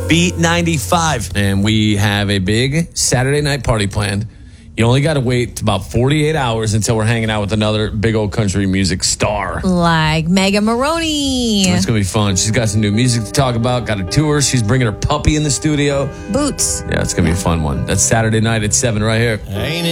Beat 95. And we have a big Saturday night party planned. You only got to wait about 48 hours until we're hanging out with another big old country music star. Like Mega Maroney. It's going to be fun. She's got some new music to talk about, got a tour. She's bringing her puppy in the studio. Boots. Yeah, it's going to be a fun one. That's Saturday night at 7 right here.